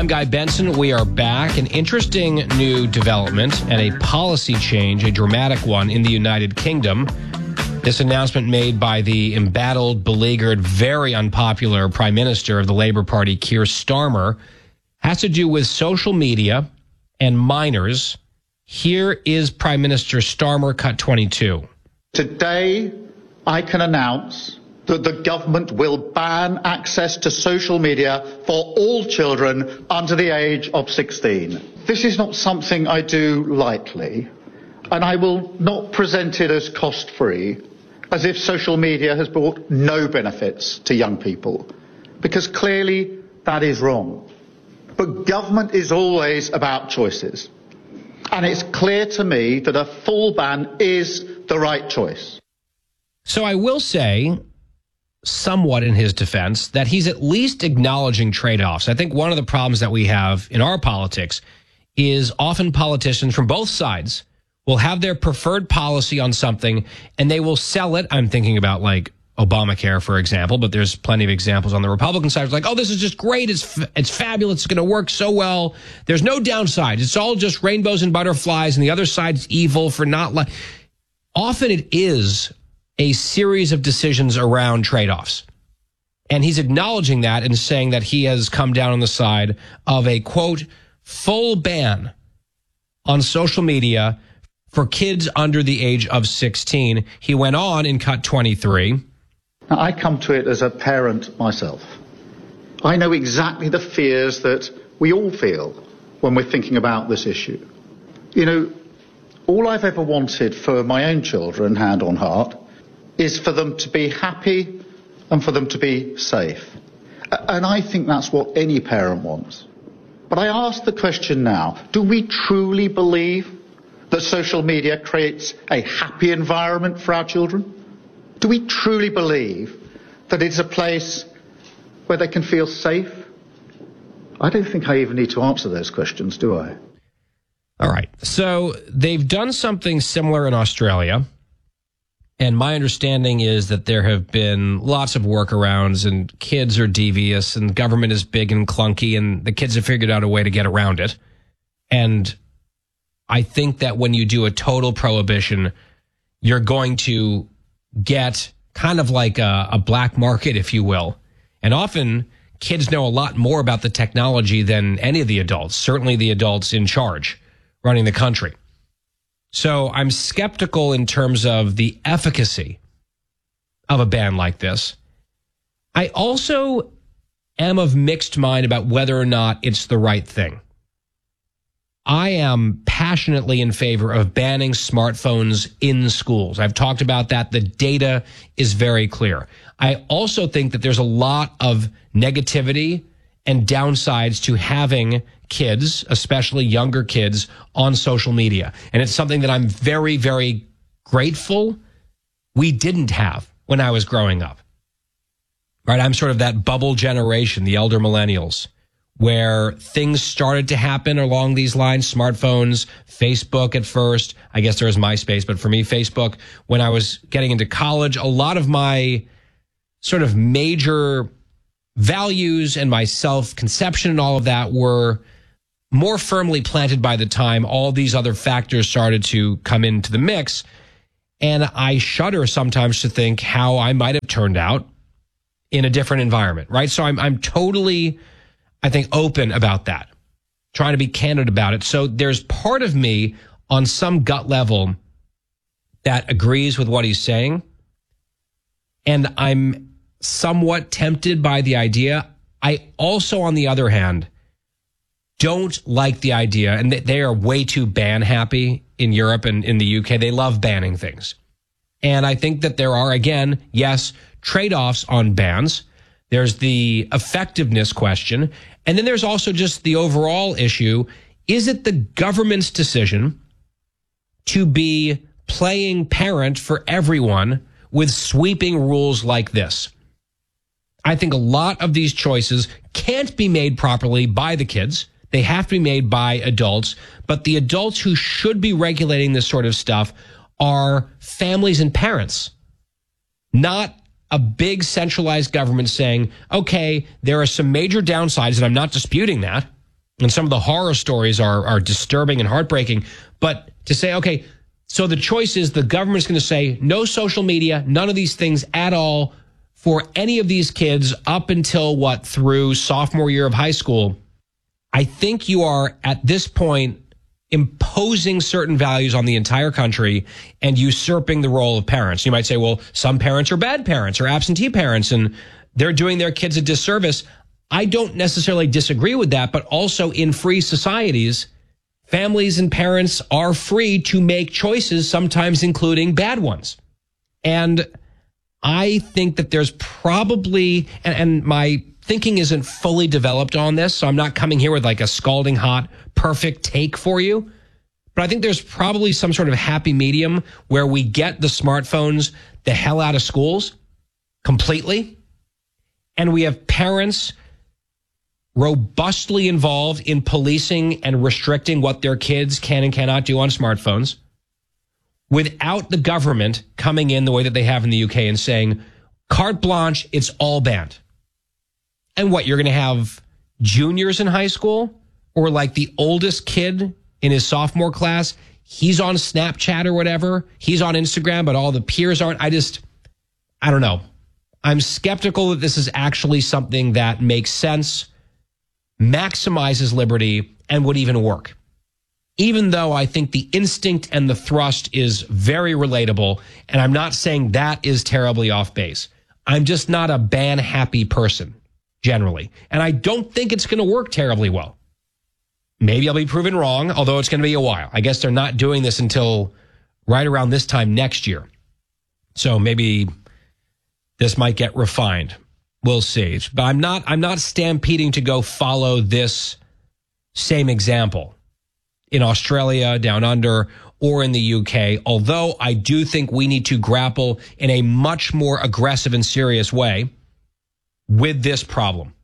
I'm Guy Benson. We are back. An interesting new development and a policy change, a dramatic one in the United Kingdom. This announcement made by the embattled, beleaguered, very unpopular Prime Minister of the Labour Party, Keir Starmer, has to do with social media and minors. Here is Prime Minister Starmer, cut 22. Today, I can announce that the government will ban access to social media for all children under the age of 16. This is not something I do lightly, and I will not present it as cost-free, as if social media has brought no benefits to young people, because clearly that is wrong. But government is always about choices, and it's clear to me that a full ban is the right choice. So I will say, somewhat in his defense, that he's at least acknowledging trade-offs. I think one of the problems that we have in our politics is often politicians from both sides will have their preferred policy on something and they will sell it. I'm thinking about like Obamacare, for example, but there's plenty of examples on the Republican side. It's like, oh, this is just great. It's fabulous. It's going to work so well. There's no downside. It's all just rainbows and butterflies, and the other side's evil for not often it is a series of decisions around trade-offs. And he's acknowledging that and saying that he has come down on the side of a, quote, full ban on social media for kids under the age of 16. He went on in cut 23. Now, I come to it as a parent myself. I know exactly the fears that we all feel when we're thinking about this issue. You know, all I've ever wanted for my own children, hand on heart, is for them to be happy and for them to be safe. And I think that's what any parent wants. But I ask the question now, do we truly believe that social media creates a happy environment for our children? Do we truly believe that it's a place where they can feel safe? I don't think I even need to answer those questions, do I? All right. So they've done something similar in Australia. And my understanding is that there have been lots of workarounds, and kids are devious, and government is big and clunky, and the kids have figured out a way to get around it. And I think that when you do a total prohibition, you're going to get kind of like a black market, if you will. And often kids know a lot more about the technology than any of the adults, certainly the adults in charge running the country. So I'm skeptical in terms of the efficacy of a ban like this. I also am of mixed mind about whether or not it's the right thing. I am passionately in favor of banning smartphones in schools. I've talked about that. The data is very clear. I also think that there's a lot of negativity and downsides to having kids, especially younger kids, on social media. And it's something that I'm very, very grateful we didn't have when I was growing up. Right? I'm sort of that bubble generation, the elder millennials, where things started to happen along these lines. Smartphones, Facebook at first. I guess there was MySpace, but for me, Facebook. When I was getting into college, a lot of my sort of major values and my self-conception and all of that were more firmly planted by the time all these other factors started to come into the mix. And I shudder sometimes to think how I might have turned out in a different environment, right? So I'm totally, I think, open about that, trying to be candid about it. So there's part of me on some gut level that agrees with what he's saying. And I'm somewhat tempted by the idea. I also, on the other hand, don't like the idea, and they are way too ban happy in Europe and in the UK. They love banning things. And I think that there are, again, yes, trade-offs on bans. There's the effectiveness question. And then there's also just the overall issue. Is it the government's decision to be playing parent for everyone with sweeping rules like this? I think a lot of these choices can't be made properly by the kids. They have to be made by adults. But the adults who should be regulating this sort of stuff are families and parents, not a big centralized government saying, okay, there are some major downsides, and I'm not disputing that. And some of the horror stories are disturbing and heartbreaking. But to say, okay, so the choice is the government's going to say no social media, none of these things at all for any of these kids up until through sophomore year of high school. I think you are at this point imposing certain values on the entire country and usurping the role of parents. You might say, well, some parents are bad parents or absentee parents and they're doing their kids a disservice. I don't necessarily disagree with that, but also in free societies, families and parents are free to make choices, sometimes including bad ones. And I think that there's probably, and my thinking isn't fully developed on this, so I'm not coming here with like a scalding hot, perfect take for you. But I think there's probably some sort of happy medium where we get the smartphones the hell out of schools completely. And we have parents robustly involved in policing and restricting what their kids can and cannot do on smartphones without the government coming in the way that they have in the UK and saying, carte blanche, it's all banned. And what, you're going to have juniors in high school or like the oldest kid in his sophomore class, he's on Snapchat or whatever, he's on Instagram, but all the peers aren't. I don't know. I'm skeptical that this is actually something that makes sense, maximizes liberty, and would even work. Even though I think the instinct and the thrust is very relatable, and I'm not saying that is terribly off base. I'm just not a ban-happy person, generally. And I don't think it's going to work terribly well. Maybe I'll be proven wrong, although it's going to be a while. I guess they're not doing this until right around this time next year. So maybe this might get refined. We'll see. But I'm not stampeding to go follow this same example in Australia, down under, or in the UK, although I do think we need to grapple in a much more aggressive and serious way with this problem,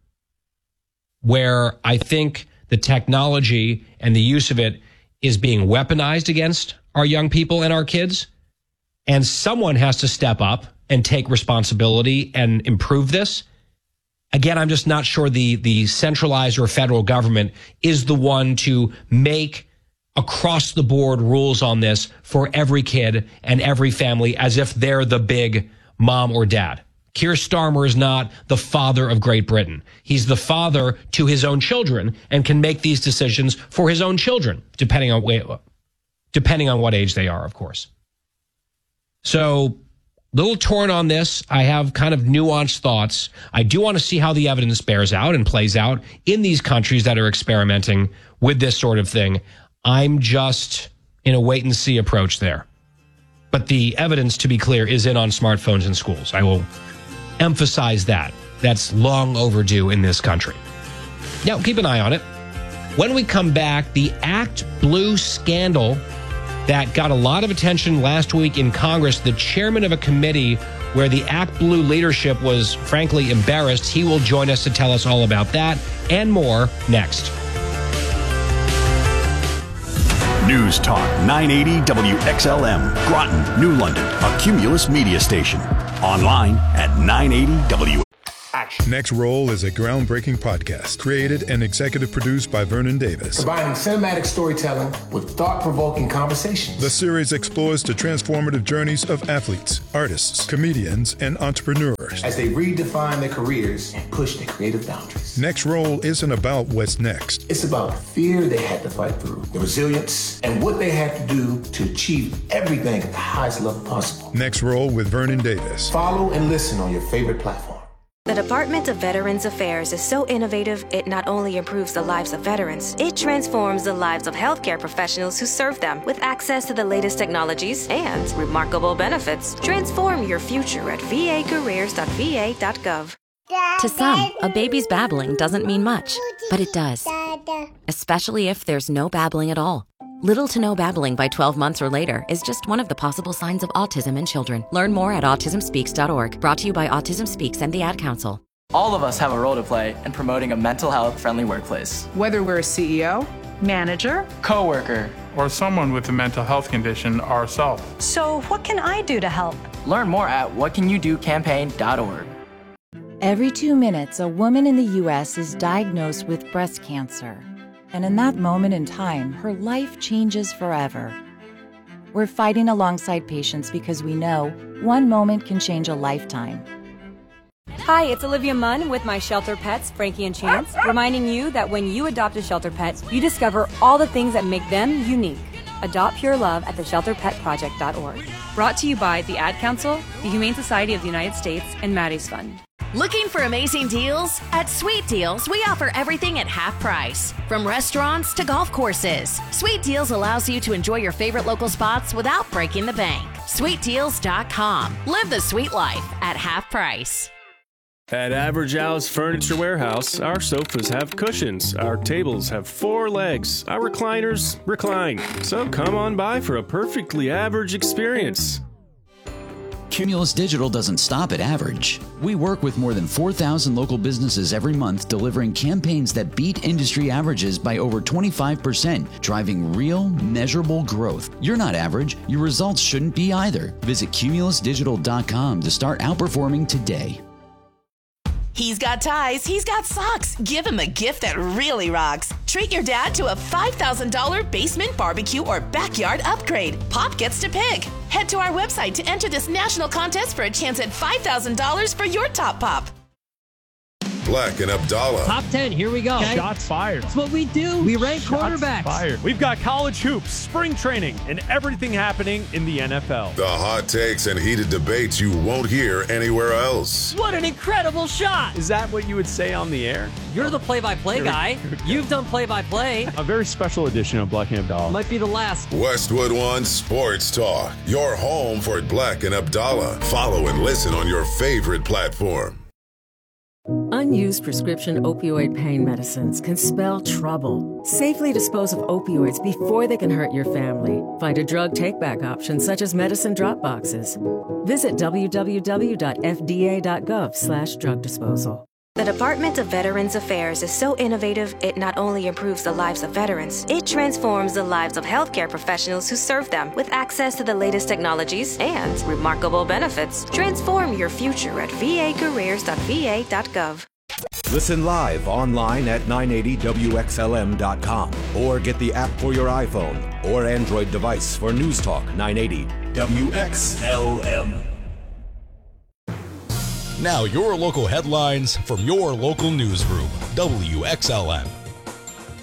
where I think the technology and the use of it is being weaponized against our young people and our kids, and someone has to step up and take responsibility and improve this. Again, I'm just not sure the centralized or federal government is the one to make across the board rules on this for every kid and every family as if they're the big mom or dad. Keir Starmer is not the father of Great Britain. He's the father to his own children and can make these decisions for his own children, depending on what age they are, of course. So, little torn on this. I have kind of nuanced thoughts. I do want to see how the evidence bears out and plays out in these countries that are experimenting with this sort of thing. I'm just in a wait and see approach there. But the evidence, to be clear, is in on smartphones in schools. I will emphasize that. That's long overdue in this country. Now, keep an eye on it. When we come back, the Act Blue scandal that got a lot of attention last week in Congress, the chairman of a committee where the Act Blue leadership was frankly embarrassed. He will join us to tell us all about that and more next. News Talk 980 WXLM, Groton, New London, a Cumulus media station. Online at 980W. Next Roll is a groundbreaking podcast created and executive produced by Vernon Davis. Combining cinematic storytelling with thought-provoking conversations. The series explores the transformative journeys of athletes, artists, comedians, and entrepreneurs as they redefine their careers and push their creative boundaries. Next Roll isn't about what's next. It's about the fear they had to fight through, the resilience, and what they had to do to achieve everything at the highest level possible. Next Roll with Vernon Davis. Follow and listen on your favorite platform. The Department of Veterans Affairs is so innovative, it not only improves the lives of veterans, it transforms the lives of healthcare professionals who serve them with access to the latest technologies and remarkable benefits. Transform your future at vacareers.va.gov. To some, a baby's babbling doesn't mean much, but it does. Especially if there's no babbling at all. Little to no babbling by 12 months or later is just one of the possible signs of autism in children. Learn more at autismspeaks.org. Brought to you by Autism Speaks and the Ad Council. All of us have a role to play in promoting a mental health friendly workplace. Whether we're a CEO, manager, coworker, or someone with a mental health condition ourselves. So what can I do to help? Learn more at whatcanyoudocampaign.org. Every 2 minutes, a woman in the U.S. is diagnosed with breast cancer. And in that moment in time, her life changes forever. We're fighting alongside patients because we know one moment can change a lifetime. Hi, it's Olivia Munn with my shelter pets, Frankie and Chance, reminding you that when you adopt a shelter pet, you discover all the things that make them unique. Adopt Pure Love at theshelterpetproject.org. Brought to you by the Ad Council, the Humane Society of the United States, and Maddie's Fund. Looking for amazing deals? At Sweet Deals, we offer everything at half price. From restaurants to golf courses, Sweet Deals allows you to enjoy your favorite local spots without breaking the bank. SweetDeals.com. Live the sweet life at half price. At Average Al's Furniture Warehouse, our sofas have cushions, our tables have 4 legs, our recliners recline. So come on by for a perfectly average experience. Cumulus Digital doesn't stop at average. We work with more than 4,000 local businesses every month, delivering campaigns that beat industry averages by over 25%, driving real, measurable growth. You're not average. Your results shouldn't be either. Visit cumulusdigital.com to start outperforming today. He's got ties, he's got socks. Give him a gift that really rocks. Treat your dad to a $5,000 basement barbecue or backyard upgrade. Pop gets to pick. Head to our website to enter this national contest for a chance at $5,000 for your top pop. Black and Abdallah. Top 10, here we go. Okay. Shots fired. That's what we do. We rank quarterbacks. Fired. We've got college hoops, spring training, and everything happening in the NFL. The hot takes and heated debates you won't hear anywhere else. What an incredible shot. Is that what you would say on the air? You're the play-by-play guy. You've done play-by-play. A very special edition of Black and Abdallah. Might be the last. Westwood One Sports Talk. Your home for Black and Abdallah. Follow and listen on your favorite platform. Unused prescription opioid pain medicines can spell trouble. Safely dispose of opioids before they can hurt your family. Find a drug take-back option such as medicine drop boxes. Visit www.fda.gov/drug disposal. The Department of Veterans Affairs is so innovative, it not only improves the lives of veterans, it transforms the lives of healthcare professionals who serve them with access to the latest technologies and remarkable benefits. Transform your future at vacareers.va.gov. Listen live online at 980WXLM.com or get the app for your iPhone or Android device for News Talk 980 WXLM. Now your local headlines from your local newsroom, WXLM.